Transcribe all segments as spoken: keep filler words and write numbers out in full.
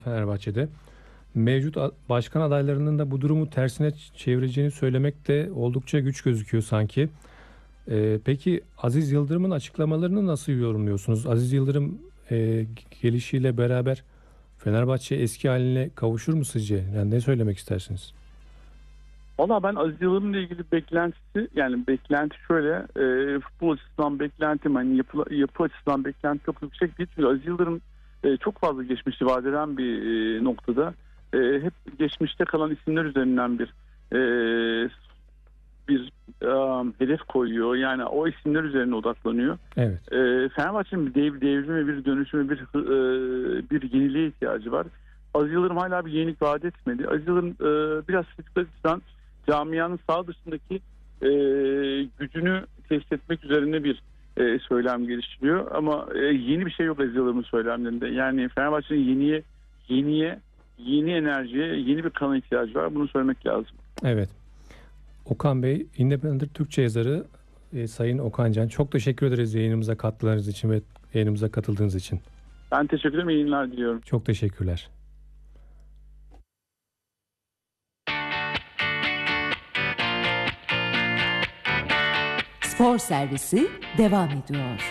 Fenerbahçe'de. Mevcut a- başkan adaylarının da bu durumu tersine ç- çevireceğini söylemek de oldukça güç gözüküyor sanki. Ee, peki Aziz Yıldırım'ın açıklamalarını nasıl yorumluyorsunuz? Aziz Yıldırım e, g- gelişiyle beraber Fenerbahçe eski haline kavuşur mu sizce? Yani ne söylemek istersiniz? Valla ben Aziz Yıldırım'la ilgili beklentisi, yani beklenti şöyle, e, futbol açısından beklentim, hani yapı, yapı açısından beklenti çok yüksek değil. Çünkü Aziz Yıldırım e, çok fazla geçmişi vaat eden bir e, noktada. E, hep geçmişte kalan isimler üzerinden bir e, bir e, hedef koyuyor. Yani o isimler üzerine odaklanıyor. Evet. E, Fenerbahçe'nin bir dev, devrimi, bir dönüşüme, bir e, bir yeniliğe ihtiyacı var. Aziz Yıldırım hala bir yenilik vaat etmedi. Aziz Yıldırım e, biraz açıdan camianın sağ dışındaki e, gücünü test etmek üzerine bir e, söylem geliştiriyor. Ama e, yeni bir şey yok Aziz Yıldırım'ın söylemlerinde. Yani Fenerbahçe'nin yeniye, yeniye, yeni enerjiye, yeni bir kana ihtiyacı var. Bunu söylemek lazım. Evet. Okan Bey, Independent Türkçe yazarı e, Sayın Okan Can. Çok teşekkür ederiz yayınımıza katkılarınız için ve yayınımıza katıldığınız için. Ben teşekkür ederim. İyi yayınlar diliyorum. Çok teşekkürler. Spor servisi devam ediyor.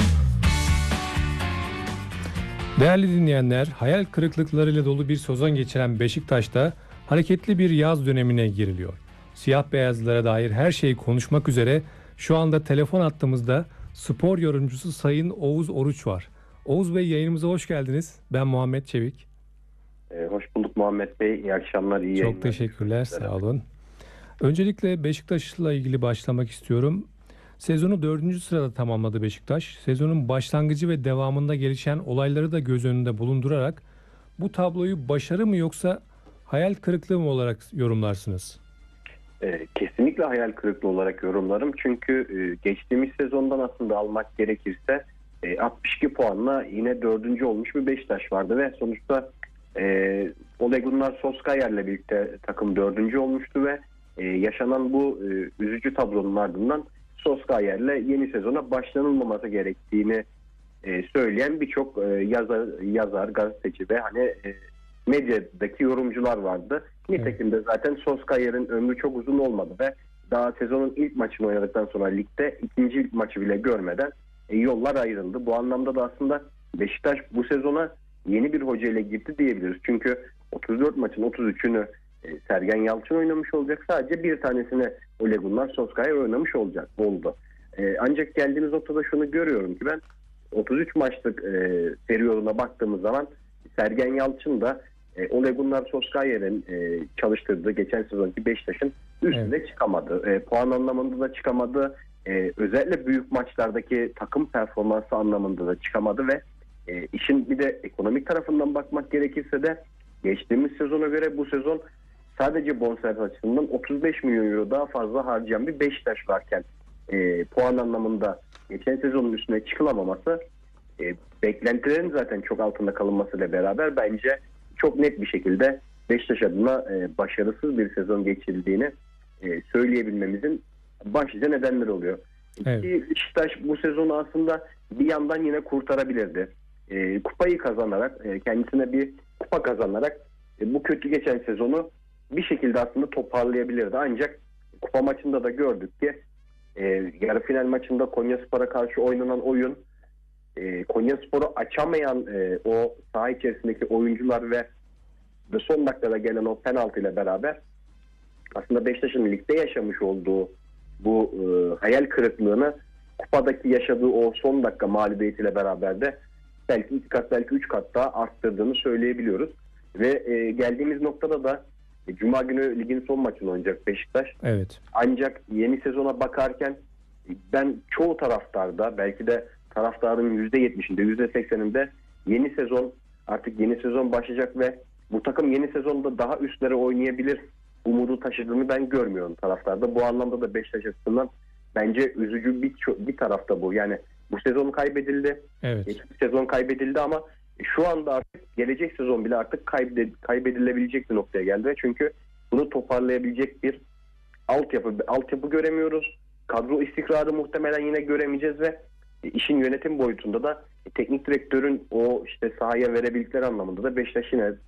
Değerli dinleyenler, hayal kırıklıklarıyla dolu bir sezon geçiren Beşiktaş'ta hareketli bir yaz dönemine giriliyor. Siyah beyazlara dair her şeyi konuşmak üzere şu anda telefon hattımızda spor yorumcusu Sayın Oğuz Oruç var. Oğuz Bey, yayınımıza hoş geldiniz. Ben Muhammed Çevik. Ee, hoş bulduk Muhammed Bey. İyi akşamlar, iyi Çok yayınlar. teşekkürler, sağ olun. Öncelikle Beşiktaş'la ilgili başlamak istiyorum. Sezonu dördüncü sırada tamamladı Beşiktaş. Sezonun başlangıcı ve devamında gelişen olayları da göz önünde bulundurarak bu tabloyu başarı mı yoksa hayal kırıklığı mı olarak yorumlarsınız? Ee, kesinlikle hayal kırıklığı olarak yorumlarım. Çünkü e, geçtiğimiz sezondan aslında almak gerekirse e, altmış iki puanla yine dördüncü olmuş bir Beşiktaş vardı ve sonuçta e, Ole Gunnar Solskjaer'le birlikte takım dördüncü olmuştu ve e, yaşanan bu e, üzücü tablonun ardından Solskjaer'le yeni sezona başlanılmaması gerektiğini e, söyleyen birçok e, yazar, yazar, gazeteci ve hani e, medyadaki yorumcular vardı. Nitekim de zaten Solskjaer'in ömrü çok uzun olmadı ve daha sezonun ilk maçını oynadıktan sonra ligde ikinci maçı bile görmeden e, yollar ayrıldı. Bu anlamda da aslında Beşiktaş bu sezona yeni bir hoca ile girdi diyebiliriz. Çünkü otuz dört maçın otuz üçünü e, Sergen Yalçın oynamış olacak. Sadece bir tanesini Ole Gunnar Solskjaer oynamış olacak. Oldu. E, ancak geldiğimiz noktada şunu görüyorum ki ben otuz üç maçlık e, periyoduna baktığımız zaman Sergen Yalçın da e, Ole Gunnar Solskjaer'in e, çalıştırdığı geçen sezonki Beşiktaş'ın üstüne evet. çıkamadı. E, puan anlamında da çıkamadı. E, özellikle büyük maçlardaki takım performansı anlamında da çıkamadı ve e, işin bir de ekonomik tarafından bakmak gerekirse de geçtiğimiz sezona göre bu sezon sadece bonservis açısından otuz beş milyon euro daha fazla harcayan bir Beşiktaş varken e, puan anlamında geçen sezonun üstüne çıkılamaması e, beklentilerin zaten çok altında kalınmasıyla beraber bence çok net bir şekilde Beşiktaş adına e, başarısız bir sezon geçirdiğini e, söyleyebilmemizin başlıca nedenleri oluyor. Evet. Ki Beşiktaş bu sezonu aslında bir yandan yine kurtarabilirdi. E, kupayı kazanarak, e, kendisine bir kupa kazanarak e, bu kötü geçen sezonu bir şekilde aslında toparlayabilirdi. Ancak kupa maçında da gördük ki e, yarı final maçında Konyaspor'a karşı oynanan oyun, e, Konyaspor'u açamayan e, o saha içerisindeki oyuncular ve, ve son dakikada gelen o penaltı ile beraber aslında Beşiktaş'ın ligde yaşamış olduğu bu e, hayal kırıklığını kupadaki yaşadığı o son dakika mağlubiyetiyle beraber de belki iki kat belki üç kat daha arttırdığını söyleyebiliyoruz. Ve e, geldiğimiz noktada da e, Cuma günü ligin son maçını oynayacak Beşiktaş. Evet. Ancak yeni sezona bakarken e, ben çoğu taraftarda belki de taraftarın yüzde yetmişinde yüzde sekseninde yeni sezon artık yeni sezon başlayacak ve bu takım yeni sezonda daha üstlere oynayabilir umudu taşıdığını ben görmüyorum taraftarda. Bu anlamda da Beşiktaş açısından bence üzücü bir, bir tarafta bu. Yani bu sezon kaybedildi. Evet. Geçmiş sezon kaybedildi ama şu anda artık gelecek sezon bile artık kaybedilebilecek bir noktaya geldi. Çünkü bunu toparlayabilecek bir altyapı altyapı göremiyoruz. Kadro istikrarı muhtemelen yine göremeyeceğiz ve işin yönetim boyutunda da teknik direktörün o işte sahaya verebildikleri anlamında da Beşiktaş yine